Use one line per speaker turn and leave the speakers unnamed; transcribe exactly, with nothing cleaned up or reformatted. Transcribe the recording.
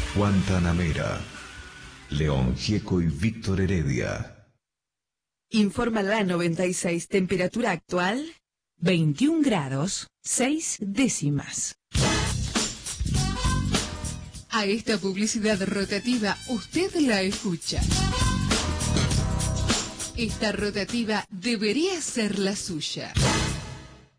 Guantanamera, León Gieco y Víctor Heredia.
Informa la noventa y seis, temperatura actual, veintiún grados, seis décimas.
A esta publicidad rotativa usted la escucha. Esta rotativa debería ser la suya.